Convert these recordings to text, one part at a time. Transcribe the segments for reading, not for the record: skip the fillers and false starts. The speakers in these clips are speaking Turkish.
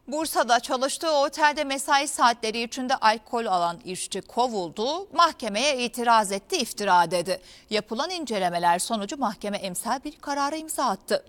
Bursa'da çalıştığı otelde mesai saatleri içinde alkol alan işçi kovuldu. Mahkemeye itiraz etti, iftira dedi. Yapılan incelemeler sonucu mahkeme emsal bir karara imza attı.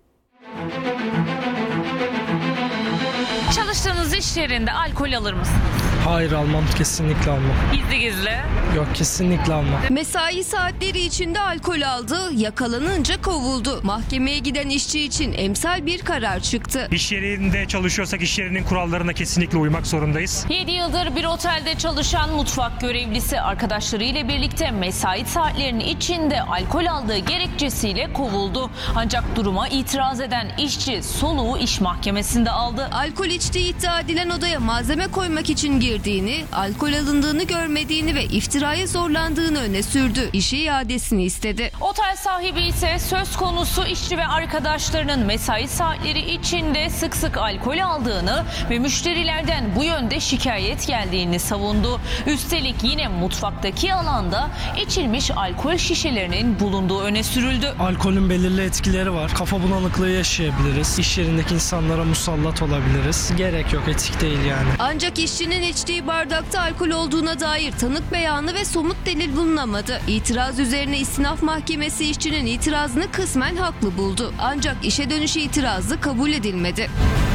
Çalıştığınız iş yerinde alkol alır mısınız? Hayır, almam, kesinlikle almam. Gizli gizli. Yok, kesinlikle almam. Mesai saatleri içinde alkol aldı, yakalanınca kovuldu. Mahkemeye giden işçi için emsal bir karar çıktı. İş yerinde çalışıyorsak iş yerinin kurallarına kesinlikle uymak zorundayız. 7 yıldır bir otelde çalışan mutfak görevlisi arkadaşlarıyla birlikte mesai saatlerinin içinde alkol aldığı gerekçesiyle kovuldu. Ancak duruma itiraz eden işçi soluğu iş mahkemesinde aldı. Alkol içtiği iddia edilen odaya malzeme koymak için girdiğini, alkol alındığını görmediğini ve iftiraya zorlandığını öne sürdü. İşi iadesini istedi. Otel sahibi ise söz konusu işçi ve arkadaşlarının mesai saatleri içinde sık sık alkol aldığını ve müşterilerden bu yönde şikayet geldiğini savundu. Üstelik yine mutfaktaki alanda içilmiş alkol şişelerinin bulunduğu öne sürüldü. Alkolün belirli etkileri var. Kafa bulanıklığı yaşayabiliriz. İş yerindeki insanlara musallat olabiliriz. Gerek yok, etik değil yani. Ancak işçinin içtiği bardakta alkol olduğuna dair tanık beyanı ve somut delil bulunamadı. İtiraz üzerine istinaf mahkemesi işçinin itirazını kısmen haklı buldu. Ancak işe dönüş itirazı kabul edilmedi.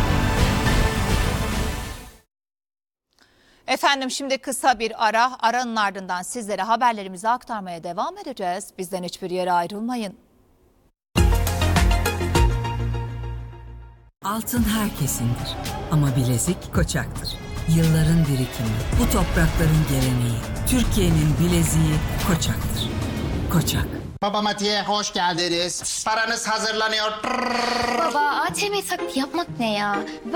Efendim şimdi kısa bir ara, aranın ardından sizlere haberlerimizi aktarmaya devam edeceğiz. Bizden hiçbir yere ayrılmayın. Altın herkesindir ama bilezik Koçak'tır. Yılların birikimi, bu toprakların geleneği, Türkiye'nin bileziği Koçak'tır. Koçak. Baba Mati'ye hoş geldiniz. Paranız hazırlanıyor. Baba ATM taklidi yapmak ne ya?